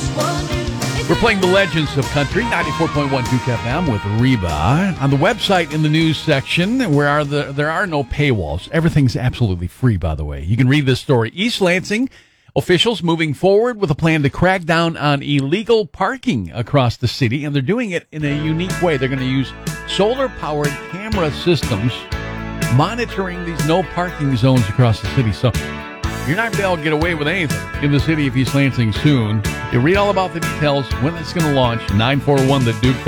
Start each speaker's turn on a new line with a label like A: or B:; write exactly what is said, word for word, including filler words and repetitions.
A: We're playing the Legends of Country, ninety-four point one Duke F M with Reba. On the website in the news section, where are the, there are no paywalls. Everything's absolutely free, by the way. You can read this story. East Lansing officials moving forward with a plan to crack down on illegal parking across the city, and they're doing it in a unique way. They're going to use solar-powered camera systems monitoring these no parking zones across the city. So you're not going to be able to get away with anything in the city of East Lansing soon. You read all about the details, when it's going to launch, nine four one the Duke.